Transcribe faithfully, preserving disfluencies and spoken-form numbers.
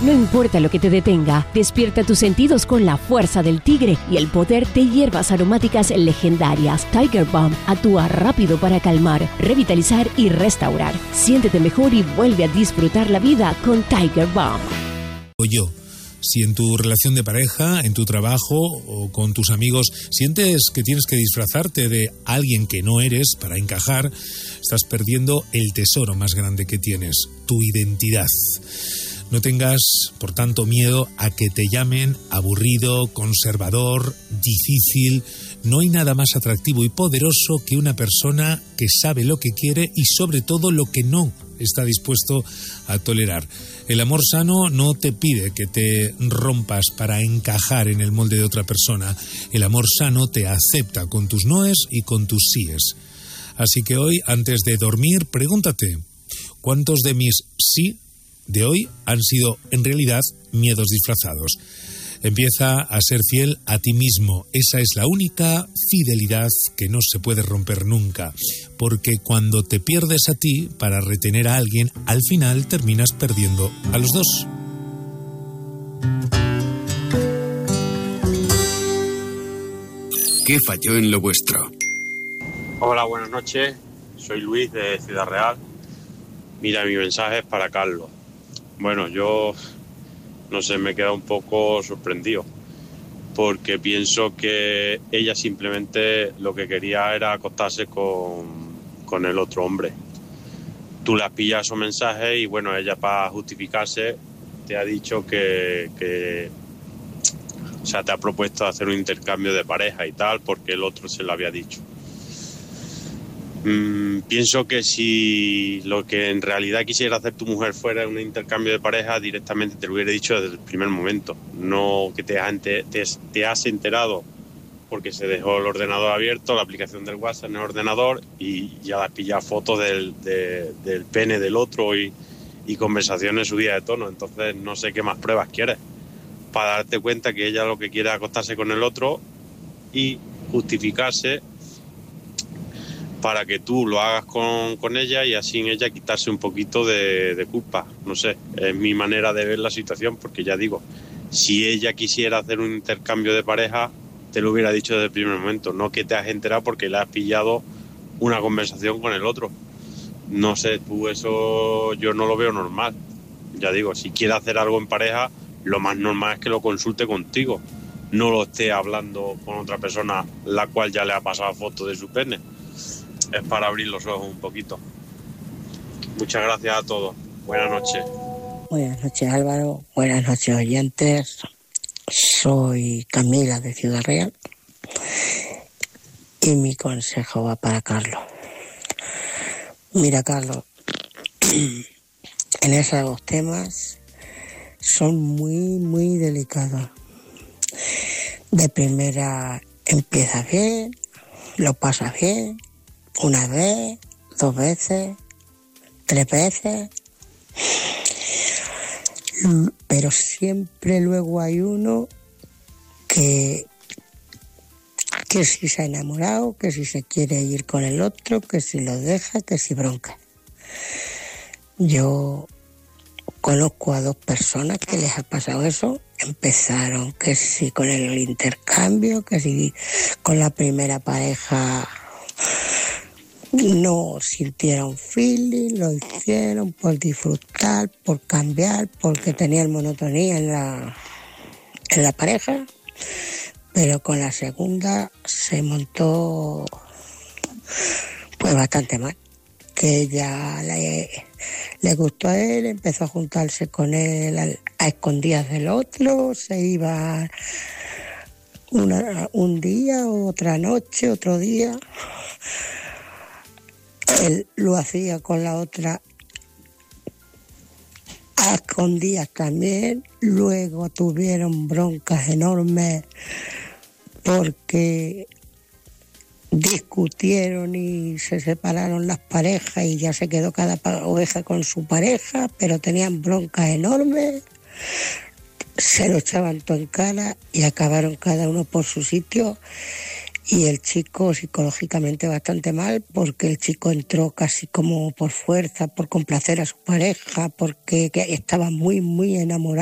No importa lo que te detenga, despierta tus sentidos con la fuerza del tigre y el poder de hierbas aromáticas legendarias. Tiger Balm actúa rápido para calmar, revitalizar y restaurar. Siéntete mejor y vuelve a disfrutar la vida con Tiger Balm. Yo, si en tu relación de pareja, en tu trabajo o con tus amigos sientes que tienes que disfrazarte de alguien que no eres para encajar, estás perdiendo el tesoro más grande que tienes, tu identidad. No tengas, por tanto, miedo a que te llamen aburrido, conservador, difícil. No hay nada más atractivo y poderoso que una persona que sabe lo que quiere y sobre todo lo que no está dispuesto a tolerar. El amor sano no te pide que te rompas para encajar en el molde de otra persona. El amor sano te acepta con tus noes y con tus síes. Así que hoy, antes de dormir, pregúntate, ¿cuántos de mis sí de hoy han sido en realidad miedos disfrazados? Empieza a ser fiel a ti mismo. Esa es la única fidelidad que no se puede romper nunca. Porque cuando te pierdes a ti para retener a alguien, al final terminas perdiendo a los dos. ¿Qué falló en lo vuestro? Hola, buenas noches. Soy Luis de Ciudad Real. Mira, mi mensaje es para Carlos. Bueno, yo, no sé, me he quedado un poco sorprendido porque pienso que ella simplemente lo que quería era acostarse con, con el otro hombre. Tú le has pillado esos mensajes y bueno, ella para justificarse te ha dicho que, que, o sea, te ha propuesto hacer un intercambio de pareja y tal porque el otro se lo había dicho. Mm, pienso que si lo que en realidad quisiera hacer tu mujer fuera un intercambio de pareja, directamente te lo hubiera dicho desde el primer momento. No que te has, te, te has enterado porque se dejó el ordenador abierto, la aplicación del WhatsApp en el ordenador y ya has pillado fotos del, de, del pene del otro y, y conversaciones subidas de tono. Entonces no sé qué más pruebas quieres para darte cuenta que ella lo que quiere es acostarse con el otro y justificarse para que tú lo hagas con, con ella y así en ella quitarse un poquito de, de culpa. No sé, es mi manera de ver la situación porque ya digo, si ella quisiera hacer un intercambio de pareja, te lo hubiera dicho desde el primer momento, no que te has enterado porque le has pillado una conversación con el otro. No sé, tú eso yo no lo veo normal. Ya digo, si quiere hacer algo en pareja, lo más normal es que lo consulte contigo, no lo esté hablando con otra persona la cual ya le ha pasado foto de su pene. Es para abrir los ojos un poquito. Muchas gracias a todos. Buenas noches. Buenas noches, Álvaro. Buenas noches, oyentes. Soy Camila de Ciudad Real y mi consejo va para Carlos. Mira, Carlos, en esos dos temas son muy, muy delicados. De primera empiezas bien, lo pasas bien, una vez, dos veces, tres veces, pero siempre luego hay uno que, que si se ha enamorado, que si se quiere ir con el otro, que si lo deja, que si bronca. Yo conozco a dos personas que les ha pasado eso. Empezaron que si con el intercambio, que si con la primera pareja no sintieron feeling, lo hicieron por disfrutar, por cambiar, porque tenían monotonía en la, en la pareja, pero con la segunda se montó pues bastante mal, que ella le, le gustó a él, empezó a juntarse con él a, a escondidas del otro, se iba una, un día, otra noche, otro día. Él lo hacía con la otra a escondidas también. Luego tuvieron broncas enormes porque discutieron y se separaron las parejas y ya se quedó cada oveja con su pareja, pero tenían broncas enormes, se lo echaban todo en cara y acabaron cada uno por su sitio. Y el chico psicológicamente bastante mal, porque el chico entró casi como por fuerza, por complacer a su pareja, porque estaba muy, muy enamorado.